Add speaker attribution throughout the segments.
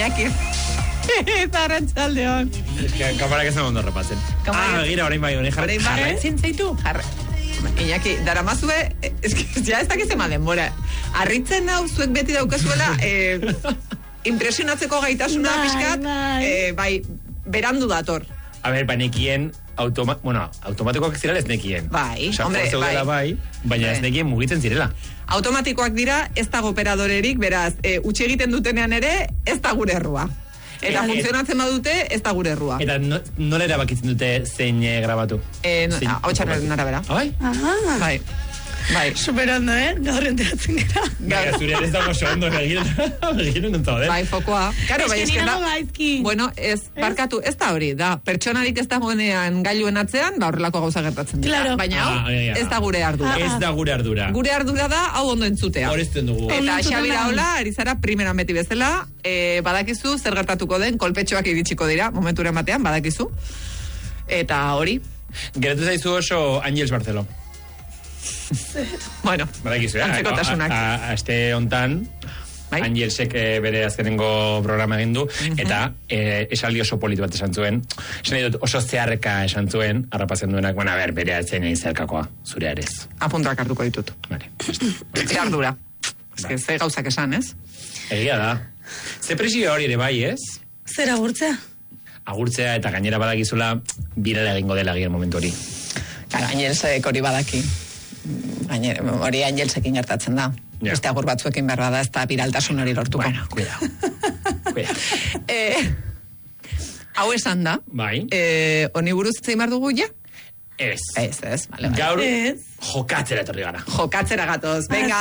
Speaker 1: Iñaki. Arratsaldeon.
Speaker 2: Es que kamarak ez nago ondo repatzen. Gira, orain bai,
Speaker 1: Jarretzen zaitu? Iñaki, daramazue, ya ez dakiz ema denbora. Arritzen hau zuek beti daukazuela, impresionatzeko gaitasuna pixkat, bai, berandu dator.
Speaker 2: A ver, banekien, automatikoak zirela ez nekien.
Speaker 1: Bai,
Speaker 2: hombre, bai. Baina ez nekien mugitzen zirela.
Speaker 1: Automatikoak dira, ez dago operadorerik, beraz, utzi egiten dutenean ere, ez da gure errua. Eta funtzionatzen badute, ez da gure errua.
Speaker 2: Eta nola erabakitzen dute zein grabatu?
Speaker 1: Hau txarren arabera.
Speaker 2: Bai?
Speaker 1: Bai. Bai.
Speaker 3: Superondo, Gaur enteratzen gara.
Speaker 2: Baina, zure ez dago oso ondo, egin entzaude.
Speaker 1: Bai, fokoa. Karo, bai,
Speaker 3: esken gaizki.
Speaker 1: Bueno, barkatu, ez da hori, da, pertsonarik ez dagoenean gailuen atzean, ba, horrelako gauza gertatzen dira.
Speaker 3: Claro.
Speaker 1: Baina, ez da gure ardura.
Speaker 2: Ez da gure ardura.
Speaker 1: Gure ardura da, hau ondo entzutea.
Speaker 2: Horezten dugu.
Speaker 1: Eta Xabira hola, Arizara primeran beti bezala, badakizu, zer gertatuko den, kolpetxoak iritsiko dira, momenturen batean, badakizu. Eta hori.
Speaker 2: Geratu zaizu oso Ángels Barceló.
Speaker 1: Bueno,
Speaker 2: antzekotasunak. Aste hontan, Ángelsek bere azkenengo programa egin du, eta esaldi oso politu bat esan zuen, oso zeharreka esan zuen, harrapatzen duenak, bueno, a ber, bere atzen egin zerkakoa, zure arez.
Speaker 1: Apuntuak hartuko ditut.
Speaker 2: Vale.
Speaker 1: Zehar dura. Ze gauzak esan, ez?
Speaker 2: Egia da. Ze presio hori ere bai, ez?
Speaker 3: Zer agurtzea?
Speaker 2: Agurtzea eta gainera badakizula birala egingo dela gian momentu hori.
Speaker 1: Ángelsek hori badaki. Hori Angelsekin gertatzen da. Beste agur batzuekin behar da, ez da biraltasun hori lortuko.
Speaker 2: Bueno, cuidado.
Speaker 1: Hau esan da.
Speaker 2: Bai.
Speaker 1: Honi buruz zein behar dugu ja?
Speaker 2: Ez.
Speaker 1: Vale.
Speaker 2: Gaur, jokatzera etorri gara.
Speaker 1: Jokatzera gatoz, venga.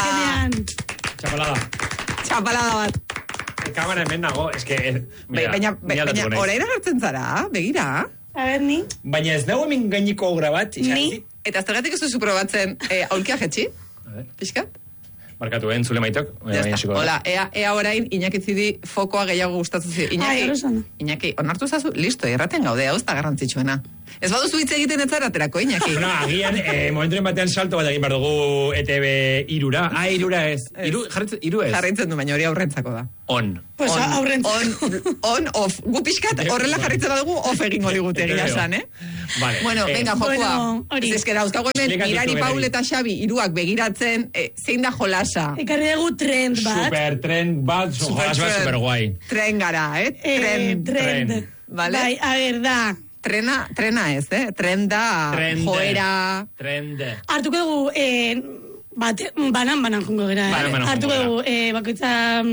Speaker 1: Txapalada bat.
Speaker 2: Kamara hemen nago, eske...
Speaker 1: Baina, orain agertzen zara, begira.
Speaker 3: A ber, ni.
Speaker 2: Baina ez nago hemen gainiko grabat.
Speaker 1: Ni. Eta ez tergatik ez duzu probatzen aulkia jetxi? Piskat?
Speaker 2: Markatu, entzule maitok.
Speaker 1: Hola, ea orain Iñaki fokoa gehiago gustatzen zi. Iñaki, onartu zazu, listo, erraten gaude, hau ez da garrantzitsuena. Ez baduzu hitz egiten ez zaraterako, Iñaki.
Speaker 2: No, agian, momenturen batean salto bat egin behar dugu ETV irura. Irura ez. Iru ez.
Speaker 1: Jarraitzen du, baina hori aurrentzako da.
Speaker 2: On.
Speaker 3: Pues aurrentzako.
Speaker 1: On, off. Gu pixkat, horrela jarraitzen badugu, off egingo digute egia san,
Speaker 2: Vale.
Speaker 1: Bueno, venga, fokoa. Zizkera, euskago hemen, Mirari, Paul eta Xabi, iruak begiratzen, zein da jolasa.
Speaker 3: Ekarri dugu trend bat.
Speaker 2: Super trend bat, jolasa bat super guai.
Speaker 1: Tren gara,
Speaker 3: Trend.
Speaker 1: Vale.
Speaker 3: Bai, a ver, da.
Speaker 1: Trena ez, Tren da, joera.
Speaker 2: Trend.
Speaker 3: Hartuko dugu, banan jungo gara. Hartuko dugu, bakoitza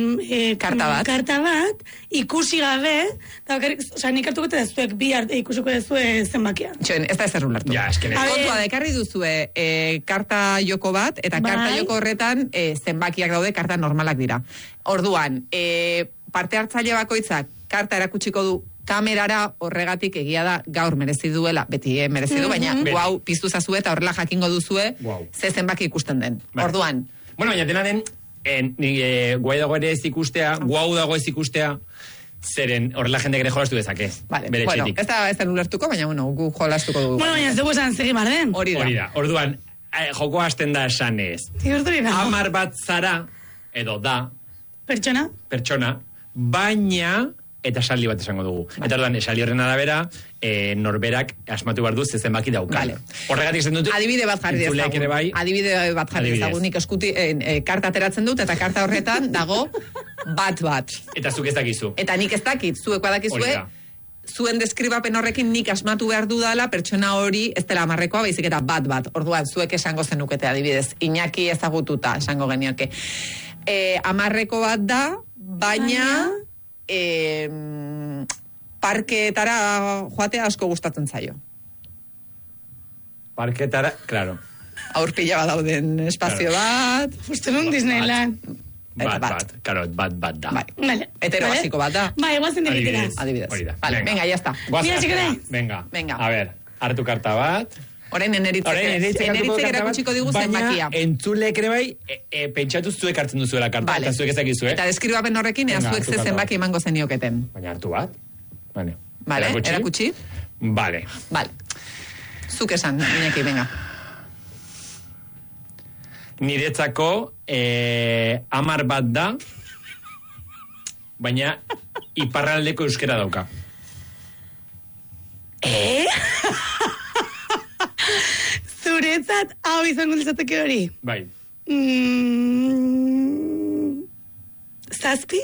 Speaker 3: karta bat, ikusi gabe, nik hartuko eta zuek bi ikusiko dezue zenbakia.
Speaker 1: Txoen, ez da ezer ulertu.
Speaker 2: Ja, esken.
Speaker 1: Kontua dekarri duzue karta joko bat, eta karta joko horretan zenbakiak daude, karta normalak dira. Orduan, parte hartzaile bakoitzak karta erakutsiko du kamerara, horregatik egia da gaur merezi duela, beti merezi du, baina guau piztu zazue eta horrela jakingo duzue ze zenbaki ikusten den. Orduan.
Speaker 2: Bueno, baina dena den, guai dago ere ez ikustea, guau dago ez ikustea, zeren horrela jende gire jolastu dezake.
Speaker 1: Vale, bueno, ez da ulertuko, baina gu jolastuko dugu.
Speaker 3: Bueno, baina ez dugu esan zegi marden.
Speaker 1: Hori da.
Speaker 2: Orduan, joko hasten da esanez. 10 bat zara, edo da. Pertsona, baina... Eta esaldi bat esango dugu. Eta orduan, esaldi horren arabera, norberak asmatu behar du zenbaki daukan. Horregatik zen dut...
Speaker 1: Adibide bat jarri dezagun. Nik eskuti karta ateratzen dut, eta karta horretan dago bat.
Speaker 2: Eta zuk ez dakizu.
Speaker 1: Eta nik ez dakit, zuek badakizue, zuen deskribapen horrekin nik asmatu behar dudala, pertsona hori ez dela amarrekoa, baizik eta bat. Orduan, zuek esango zenukete adibidez. Iñaki ezagututa, esango genioke. Amarreko bat da, baina... parkeetara joatea asko gustatzen zaio.
Speaker 2: Parkeetara, claro.
Speaker 1: Aurpila bat dauden espazio bat.
Speaker 3: Uste nun Disneyland.
Speaker 2: Bat, claro, bat da.
Speaker 3: Vale.
Speaker 1: Hetero basiko bat da.
Speaker 3: Bai, guazen diritera.
Speaker 1: Adibidez. Vale, venga, ya está.
Speaker 2: Venga. A ver, hartu karta bat.
Speaker 1: Orain eneritzek erakutsiko digu zenbakia.
Speaker 2: Baina entzulek ere bai, pentsatu zuek hartzen duzuela karta, eta zuek ezakizu,
Speaker 1: Eta deskribapen horrekin, zuek ze zenbaki emango zenioketen.
Speaker 2: Baina hartu bat.
Speaker 1: Vale, erakutsi.
Speaker 2: Vale.
Speaker 1: Zuk esan, Iñaki, venga.
Speaker 2: Niretzako 10 bat da, baina iparraldeko euskera dauka.
Speaker 3: Zuretzat, hau izango litzateke hori.
Speaker 2: Bai.
Speaker 3: Zazpi?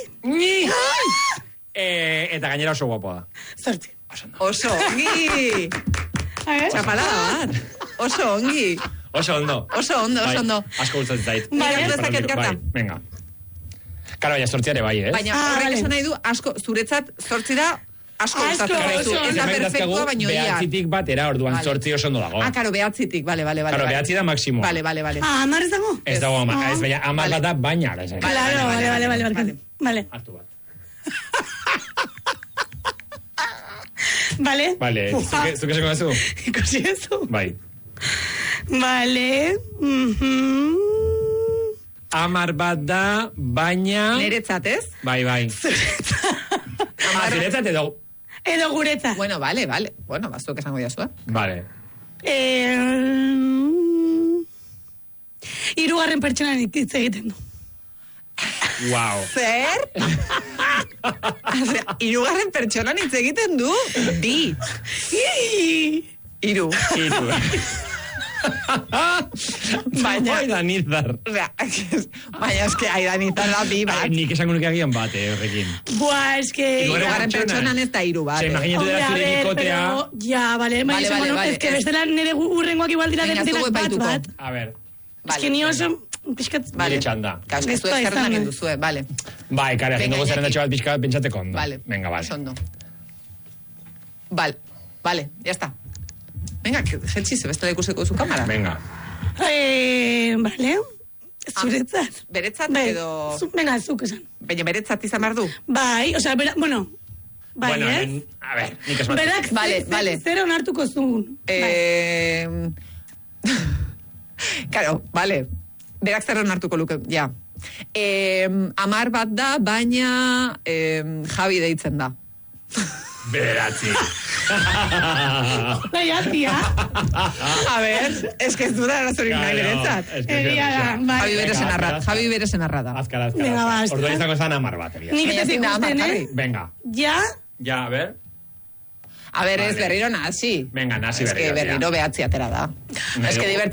Speaker 2: Eta gainera oso guapoa da.
Speaker 3: Zortzi.
Speaker 1: Oso ongi! Txapalada bat. Oso ongi.
Speaker 2: Oso ondo.
Speaker 1: Oso ondo.
Speaker 2: Asko gustatzen zait.
Speaker 1: Bai,
Speaker 2: venga. Karo, baina zortziare bai, ez?
Speaker 1: Baina horrek esan nahi du, asko, zuretzat zortzi da, asko gustatzen zaizu. Ez da perfektua, baino ia.
Speaker 2: Behatzitik batera, orduan zortzi oso ondo dago.
Speaker 1: Karo, behatzitik, bale.
Speaker 2: Karo, behatzi da maksimo.
Speaker 1: Bale.
Speaker 3: Amar ez dago?
Speaker 2: Ez dago amar, ez baina amar bat da baina.
Speaker 3: Claro, vale.
Speaker 2: Artu bat.
Speaker 3: Vale.
Speaker 2: Zuke seko dazu?
Speaker 3: Ikusi ezu.
Speaker 2: Bai.
Speaker 3: Vale.
Speaker 2: Amar bat da, baina...
Speaker 1: Neretzat, ez?
Speaker 2: Bai. Zuretzat edo...
Speaker 3: Edo guretzat.
Speaker 1: Bueno, vale. Bueno, bazuek esango diazua.
Speaker 2: Vale.
Speaker 3: Hirugarren pertsonan hitz egiten du.
Speaker 2: Wow.
Speaker 1: Zer? Hirugarren pertsonan hitz egiten du? Bi. Hiru.
Speaker 2: Baina Aidanizar.
Speaker 1: Baina eske Aidanizar da bi bat.
Speaker 2: Nik esango nuke agian bat, horrekin.
Speaker 3: Buah, eske...
Speaker 1: Hirugarren pertsonan ez da hiru bat.
Speaker 2: Imaginatu dela zure bikotea.
Speaker 3: Ja, vale. Ez que bestela nire urrengoak igual dira denak bat.
Speaker 2: A ver.
Speaker 3: Eske ni oso...
Speaker 2: Vale, txanda.
Speaker 1: Eske zuek zerrenak induzue, vale.
Speaker 2: Bai, kare, haciendo zerrendatxo bat pixka pentsateko ondo.
Speaker 1: Vale.
Speaker 2: Venga, vale.
Speaker 1: Ondo. Vale, ya está. Venga, jetxi, ze bestela ikusiko zu kamara.
Speaker 2: Venga.
Speaker 3: Vale. Zuretzat.
Speaker 1: Beretzat edo...
Speaker 3: Venga, zuk esan.
Speaker 1: Baina beretzat izan behar du?
Speaker 3: Bai, osea, bueno... Bai, ez?
Speaker 2: A ver, nik esmatu.
Speaker 3: Berak,
Speaker 1: vale.
Speaker 3: Zer onartuko zuen.
Speaker 1: Claro, vale. Berak zer onartuko luke, ja. Amar bat da, baina Javi deitzen da.
Speaker 2: Bederatzi.
Speaker 3: Baina, tia.
Speaker 1: A ver, es que ez duda arazorik nahi beretzat.
Speaker 3: Egia da.
Speaker 1: Javi beresen arrada.
Speaker 2: Azkara.
Speaker 3: Venga, basta.
Speaker 2: Orduan izango zan amar bat.
Speaker 3: Nik ez ikusten,
Speaker 2: Venga.
Speaker 3: Ja?
Speaker 2: Ja, a ver.
Speaker 1: A ver, ez berriro nazi.
Speaker 2: Venga, nazi berriro.
Speaker 1: Ez que berriro behatzi atera da. Ez que